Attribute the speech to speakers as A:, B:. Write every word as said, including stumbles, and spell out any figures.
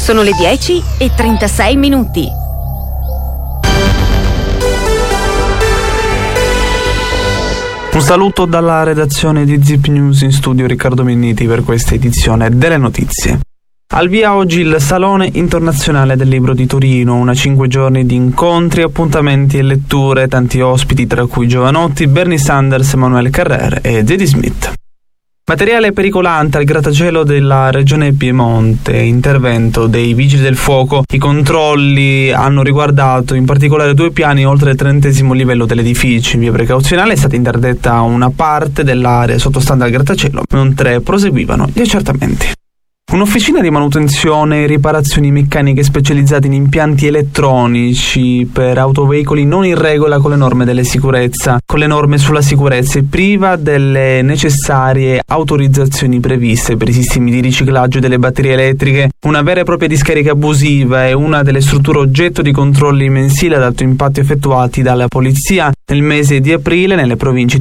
A: Sono le dieci e trentasei minuti.
B: Un saluto dalla redazione di Zip News, in studio Riccardo Minniti per questa edizione delle notizie. Al via oggi il Salone Internazionale del Libro di Torino, una cinque giorni di incontri, appuntamenti e letture, tanti ospiti tra cui Giovanotti, Bernie Sanders, Emmanuel Carrère e Zadie Smith. Materiale pericolante al grattacielo della regione Piemonte, intervento dei vigili del fuoco. I controlli hanno riguardato in particolare due piani oltre il trentesimo livello dell'edificio. In via precauzionale è stata interdetta una parte dell'area sottostante al grattacielo, mentre proseguivano gli accertamenti. Un'officina di manutenzione e riparazioni meccaniche specializzate in impianti elettronici per autoveicoli non in regola con le norme delle sicurezza, con le norme sulla sicurezza e priva delle necessarie autorizzazioni previste per i sistemi di riciclaggio delle batterie elettriche, una vera e propria discarica abusiva è una delle strutture oggetto di controlli mensili ad alto impatto effettuati dalla polizia nel mese di aprile nelle province